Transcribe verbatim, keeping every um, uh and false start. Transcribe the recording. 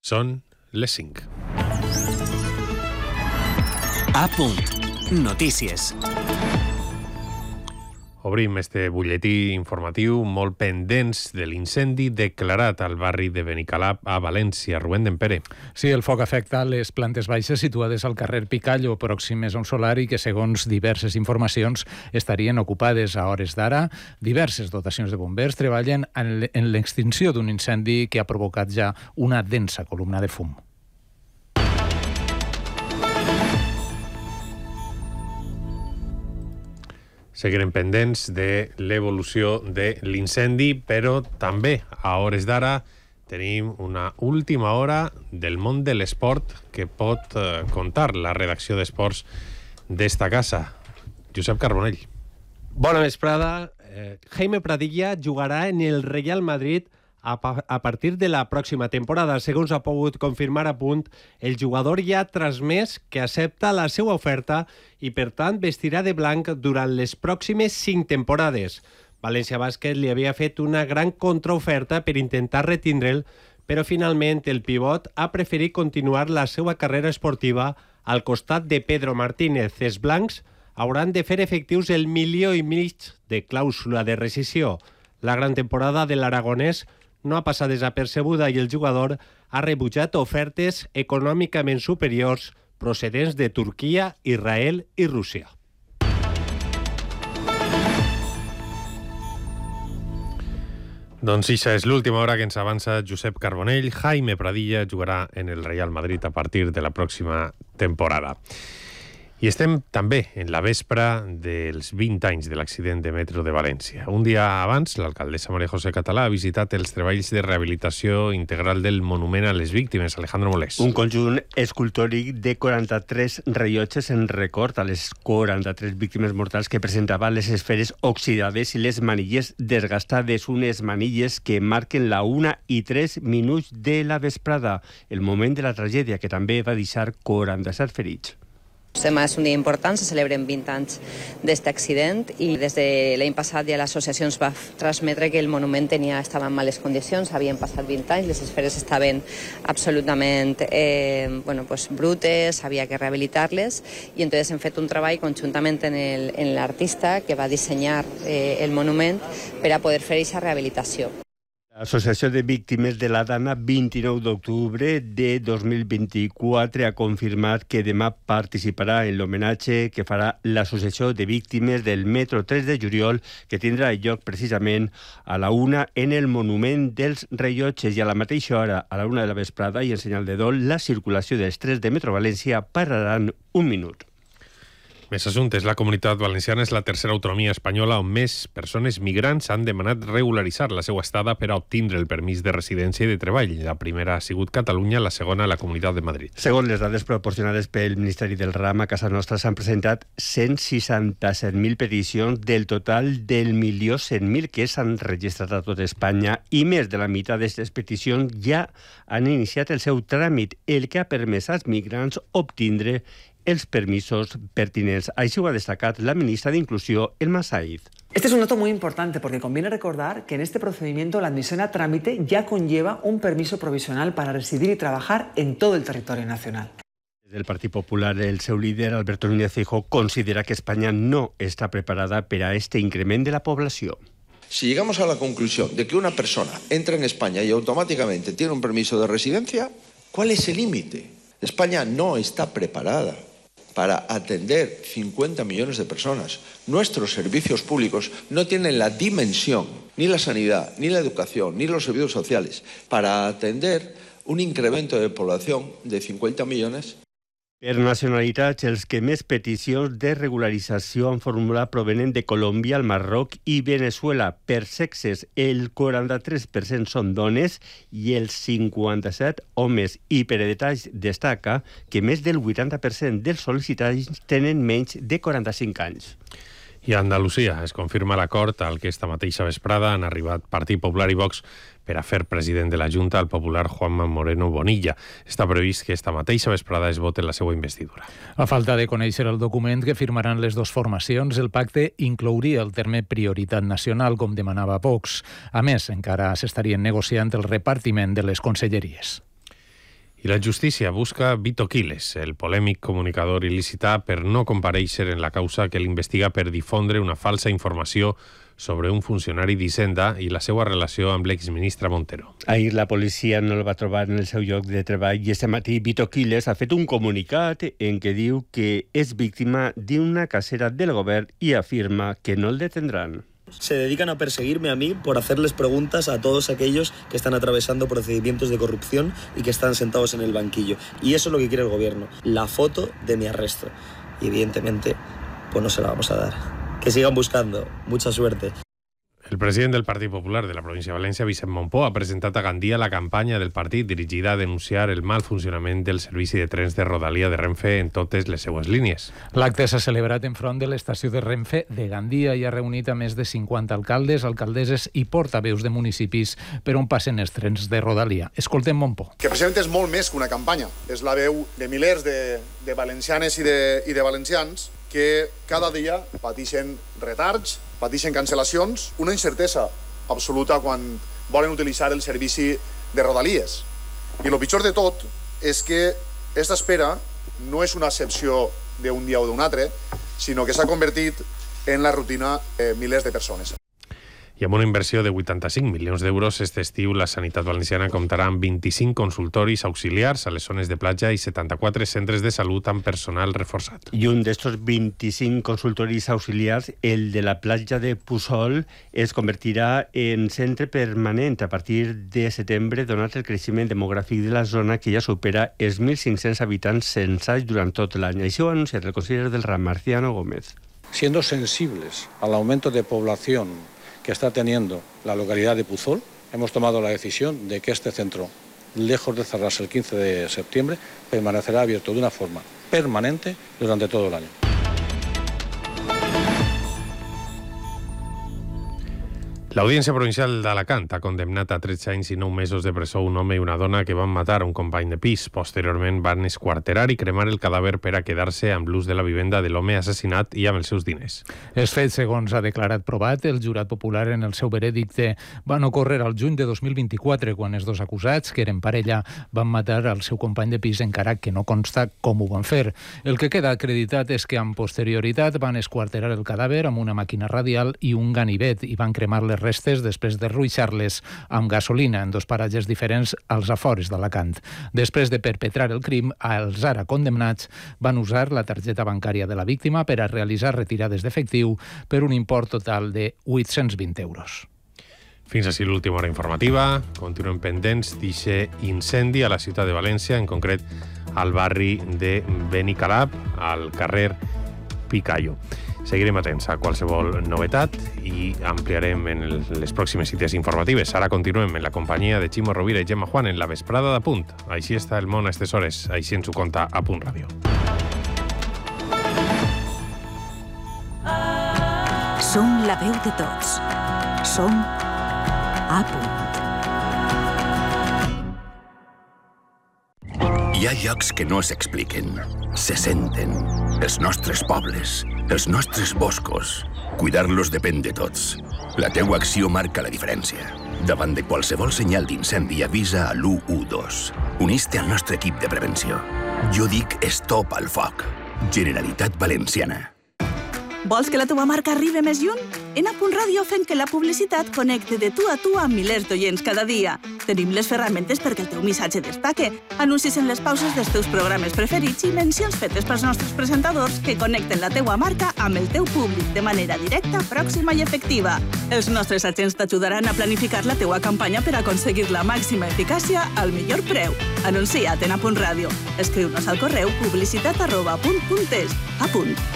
Són les cinc. A punt. Notícies. Obrim este butlletí informatiu molt pendents de l'incendi declarat al barri de Benicalap a València. Rubén Dempere. Sí, el foc afecta les plantes baixes situades al carrer Picallo, pròximes a un solar i que, segons diverses informacions, estarien ocupades a hores d'ara. Diverses dotacions de bombers treballen en l'extinció d'un incendi que ha provocat ja una densa columna de fum. Seguirem pendents de l'evolució de l'incendi, però també a hores d'ara tenim una última hora del món de l'esport que pot eh, contar la redacció d'esports d'esta casa. Josep Carbonell. Bona vesprada. Eh, Jaime Pradilla jugarà en el Real Madrid a, pa a partir de la pròxima temporada. Segons ha pogut confirmar a Punt, el jugador ja ha transmès que accepta la seva oferta i, per tant, vestirà de blanc durant les pròximes cinc temporades. València Bàsquet li havia fet una gran contraoferta per intentar retindre'l, però finalment el pivot ha preferit continuar la seva carrera esportiva al costat de Pedro Martínez. Els blancs hauran de fer efectius el milió i mig de clàusula de rescissió. La gran temporada de l'aragonès no ha passat desapercebuda i el jugador ha rebutjat ofertes econòmicament superiors procedents de Turquia, Israel i Rússia. Doncs ixa és l'última hora que ens avança Josep Carbonell. Jaime Pradilla jugarà en el Real Madrid a partir de la pròxima temporada. I estem també en la vespra dels vint anys de l'accident de metro de València. Un dia abans, l'alcaldessa María José Català ha visitat els treballs de rehabilitació integral del monument a les víctimes. Alejandro Molés. Un conjunt escultòric de quaranta-tres rellotges en record a les quaranta-tres víctimes mortals que presentava les esferes oxidades i les manilles desgastades, unes manilles que marquen la una i tres minuts de la vesprada, el moment de la tragèdia que també va deixar quaranta-set ferits. Demà és un dia important, se celebren vint anys d'aquest accident i des de l'any passat ja l'associació ens va transmetre que el monument tenia, estava en males condicions, havien passat vint anys, les esferes estaven absolutament eh, bueno, pues, brutes, havia que rehabilitar-les i entonces hem fet un treball conjuntament en, el, en l'artista que va dissenyar eh, el monument per a poder fer aquesta rehabilitació. L'Associació de Víctimes de la Dana, vint-i-nou d'octubre de dos mil vint-i-quatre, ha confirmat que demà participarà en l'homenatge que farà l'Associació de Víctimes del Metro tres de juliol, que tindrà lloc precisament a la una en el Monument dels Rellotges, i a la mateixa hora, a la una de la vesprada, i en senyal de dol, la circulació dels trens de Metro València pararan un minut. Més assumptes. La Comunitat Valenciana és la tercera autonomia espanyola on més persones migrants han demanat regularitzar la seva estada per a obtindre el permís de residència i de treball. La primera ha sigut Catalunya, la segona la Comunitat de Madrid. Segons les dades proporcionades pel Ministeri del Ram, a casa nostra s'han presentat cent seixanta-set mil peticions del total del milió cent mil que s'han registrat a tot Espanya, i més de la meitat d'aquestes peticions ja han iniciat el seu tràmit, el que ha permès als migrants obtindre els permisos pertinents. Així ho ha destacat la ministra de Inclusión, Elma Saiz. Este es un dato muy importante porque conviene recordar que en este procedimiento la admisión a trámite ya conlleva un permiso provisional para residir y trabajar en todo el territorio nacional. Desde el Partido Popular, el seu líder, Alberto Núñez Feijóo, considera que España no está preparada para este incremento de la población. Si llegamos a la conclusión de que una persona entra en España y automáticamente tiene un permiso de residencia, ¿cuál es el límite? España no está preparada para atender cincuenta millones de personas. Nuestros servicios públicos no tienen la dimensión, ni la sanidad, ni la educación, ni los servicios sociales, para atender un incremento de población de cincuenta millones. Per nacionalitats, els que més peticions de regularització han formulat provenen de Colòmbia, el Marroc i Venezuela. Per sexes, el quaranta-tres per cent són dones i el cinquanta-set homes. I per detalls destaca que més del vuitanta per cent dels sol·licitants tenen menys de quaranta-cinc anys. I a Andalusia es confirma l'acord al que esta mateixa vesprada han arribat Partit Popular i Vox per a fer president de la Junta al popular Juanma Moreno Bonilla. Està previst que esta mateixa vesprada es vote la seva investidura. A falta de conèixer el document que firmaran les dues formacions, el pacte inclouria el terme prioritat nacional, com demanava Vox. A més, encara s'estarien negociant el repartiment de les conselleries. I la justícia busca Vito Quiles, el polèmic comunicador il·lícita, per no comparèixer en la causa que l'investiga per difondre una falsa informació sobre un funcionari d'Hisenda i la seva relació amb l'exministre Montero. Ahir la policia no el va trobar en el seu lloc de treball i este matí Vito Quiles ha fet un comunicat en què diu que és víctima d'una cacera del govern i afirma que no el detendran. Se dedican a perseguirme a mí por hacerles preguntas a todos aquellos que están atravesando procedimientos de corrupción y que están sentados en el banquillo. Y eso es lo que quiere el gobierno, la foto de mi arresto. Y evidentemente, pues no se la vamos a dar. Que sigan buscando. Mucha suerte. El president del Partit Popular de la província de València, Vicent Mompó, ha presentat a Gandia la campanya del partit dirigida a denunciar el mal funcionament del servici de trens de Rodalia de Renfe en totes les seues línies. L'acte s'ha celebrat en front de l'estació de Renfe de Gandia i ha reunit a més de cinquanta alcaldes, alcaldesses i portaveus de municipis per on passen els trens de Rodalia. Escoltem Mompó. Que precisament és molt més que una campanya. És la veu de milers de, de valencianes i de, i de valencians que cada dia pateixen retards, pateixen cancel·lacions, una incertesa absoluta quan volen utilitzar el servici de Rodalies. I el pitjor de tot és que aquesta espera no és una excepció d'un dia o d'un altre, sinó que s'ha convertit en la rutina de milers de persones. I amb una inversió de vuitanta-cinc milions d'euros, aquest estiu la sanitat valenciana comptarà amb vint-i-cinc consultoris auxiliars a les zones de platja i setanta-quatre centres de salut amb personal reforçat. I un d'estos vint-i-cinc consultoris auxiliars, el de la platja de Puçol, es convertirà en centre permanent a partir de setembre, donat el creixement demogràfic de la zona, que ja supera els mil cinc-cents habitants censats durant tot l'any. Això ho ha anunciat el conseller del Ram, Marciano Gómez. Siendo sensibles al aumento de población que está teniendo la localidad de Puzol, hemos tomado la decisión de que este centro, lejos de cerrarse el quince de septiembre, permanecerá abierto de una forma permanente durante todo el año. L'Audiència Provincial d'Alacant ha condemnat a tretze anys i nou mesos de presó un home i una dona que van matar un company de pis. Posteriorment van esquarterar i cremar el cadàver per a quedar-se amb l'ús de la vivenda de l'home assassinat i amb els seus diners. Els fets, segons ha declarat Provat, el jurat popular en el seu veredicte, van ocórrer al juny de dos mil vint-i-quatre, quan els dos acusats, que eren parella, van matar el seu company de pis, encara que no consta com ho van fer. El que queda acreditat és que amb posterioritat van esquarterar el cadàver amb una màquina radial i un ganivet i van cremar les restes després de ruixar-les amb gasolina en dos paratges diferents als afores d'Alacant. Després de perpetrar el crim, els ara condemnats van usar la targeta bancària de la víctima per a realitzar retirades d'efectiu per un import total de vuit-cents vint euros. Fins així l'última hora informativa. Continuem pendents d'aquest incendi a la ciutat de València, en concret al barri de Benicalap, al carrer Picayo. Seguirem atents a qualsevol novetat i ampliarem en les pròximes cites informatives. Ara continuem en la companyia de Ximo Rovira i Gemma Juan en la vesprada d'Apunt. Així està el món a aquestes hores, així ens ho conta a Punt Ràdio. Som la veu de tots. Som a Punt. Hi ha llocs que no s'expliquen, se senten. Els nostres pobles, els nostres boscos. Cuidar-los depèn de tots. La teua acció marca la diferència. Davant de qualsevol senyal d'incendi, avisa a l'u u dos. Unís-te al nostre equip de prevenció. Jo dic stop al foc. Generalitat Valenciana. Vols que la teva marca arribi més lluny? En A Punt Ràdio fem que la publicitat connecte de tu a tu amb milers d'oients cada dia. Tenim les ferramentes perquè el teu missatge destaque, anuncis en les pauses dels teus programes preferits i mencions fetes pels nostres presentadors que connecten la teua marca amb el teu públic de manera directa, pròxima i efectiva. Els nostres agents t'ajudaran a planificar la teua campanya per aconseguir la màxima eficàcia al millor preu. Anuncia't en A Punt Ràdio. Escriu-nos al correu publicitat arroba apunt punt es. A punt.